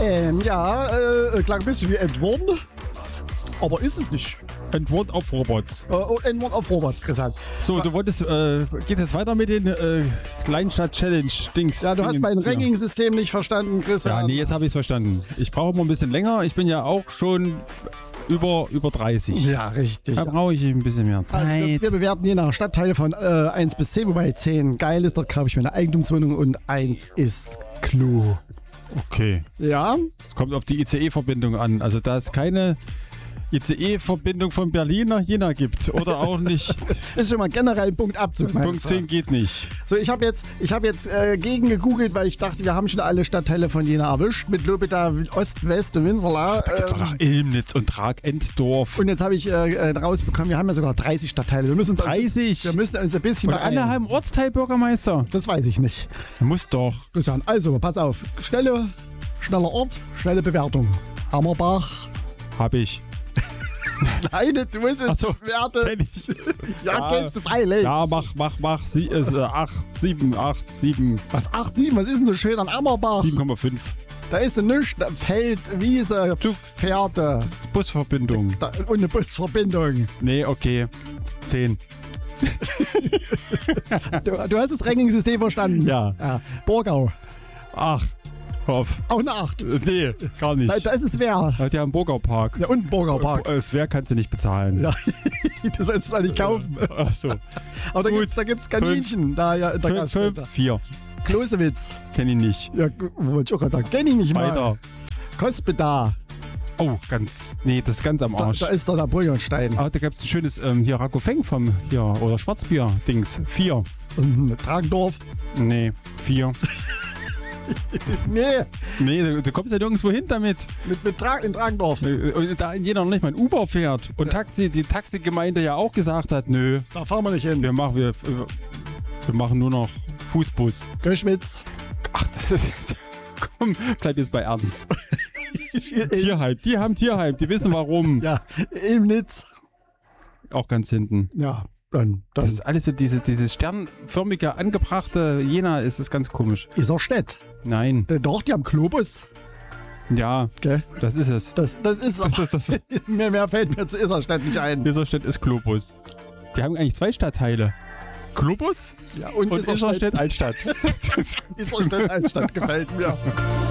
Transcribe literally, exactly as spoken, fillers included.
Ähm, ja, äh, klang ein bisschen wie Entwurren, aber ist es nicht. Antwort auf Robots. Äh, oh, Entwurren auf Robot, Christian. So, du wolltest, äh, geht jetzt weiter mit den äh, Kleinstadt-Challenge-Dings. Ja, du hast mein Dingens hier. Ranking-System nicht verstanden, Christian. Ja, nee, jetzt habe ich es verstanden. Ich brauche immer ein bisschen länger. Ich bin ja auch schon über, über dreißig. Ja, richtig. Da brauche ich ein bisschen mehr Zeit. Also wir, wir bewerten je nach Stadtteile von äh, eins bis zehn, wobei zehn geil ist, da kaufe ich mir eine Eigentumswohnung und eins ist Klo. Okay. Ja? Kommt auf die I C E-Verbindung an. Also da es keine I C E-Verbindung von Berlin nach Jena gibt oder auch nicht. Ist schon mal generell ein Punktabzug. Punkt zehn geht nicht. So, ich habe jetzt, ich hab jetzt äh, gegen gegoogelt, weil ich dachte, wir haben schon alle Stadtteile von Jena erwischt. Mit Lobeda, Ost, West und Winserla. Da gibt's doch noch Ilmnitz und Tragendorf. Und jetzt habe ich äh, rausbekommen, wir haben ja sogar dreißig Stadtteile. Wir müssen uns dreißig? Wir müssen uns ein bisschen Und alle haben Ortsteilbürgermeister. Das weiß ich nicht. Muss doch. Christian, also, pass auf. Schnelle, schneller Ort, schnelle Bewertung. Hammerbach. Hab ich. Nein, du musst jetzt Ach so, Werte. kenn ich. Ja, Ja. kennst du freilich. Ja, mach, mach, mach. Sie, äh, acht, sieben, acht, sieben, Was, acht, sieben? Was ist denn so schön an Ammerbach? sieben Komma fünf. Da ist ein nichts, da Feld, Wiese, Pferde Busverbindung. da, und eine Busverbindung. Nee, okay. zehn. Du, du hast das Ranking-System verstanden. Ja. ja. Borgau, Ach, hoff. auch eine acht. Äh, Nee, gar nicht. Da, da ist es wer. Hat ja einen Burgerpark. Ja, und ein Borgau-Park. Das Wer kannst du nicht bezahlen. Ja, du sollst es eigentlich kaufen. Ach so. Aber da Gut. gibt's, da gibt's Kaninchen. Da, ja, in der Fünf, Gaststätte. fünf, vier. Klosewitz. Kenn ich nicht. Ja, gu- wollte ich auch gerade sagen. Kenn ich nicht mal. Weiter. Kospeda. Oh, ganz. Nee, das ist ganz am Da, Arsch. da ist doch der Brüggerstein. Ah, da gab es ein schönes ähm, hier Rakofeng vom hier oder Schwarzbier-Dings. Vier. Und Tragendorf. Nee, vier. Nee, Nee, du, du kommst ja nirgendwo hin damit. mit, mit Tra in Tragendorf. Äh, Und da in jeder noch nicht mal ein Uber fährt. Und Taxi, die Taxigemeinde ja auch gesagt hat, nö, Da fahren wir nicht hin. wir machen, wir, wir machen nur noch Fußbus. Göschwitz. Ach, das ist. Komm, bleib jetzt bei Ernst. Tierheim, die haben Tierheim, die wissen warum. Ja, Ilmnitz. Auch ganz hinten. Ja, dann, Das dann ist alles so diese, dieses sternförmige, angebrachte Jena, ist es ganz komisch. Iserstedt. Nein, Äh, Doch, die haben Globus. ja, Gell? das ist es. Das, das ist Das ist das. mehr, mehr fällt mir zu Iserstedt nicht ein. Iserstedt ist Globus. Die haben eigentlich zwei Stadtteile. Globus Ja, und, und Iserstedt Iserstedt, Altstadt. Iserstedt Altstadt gefällt mir.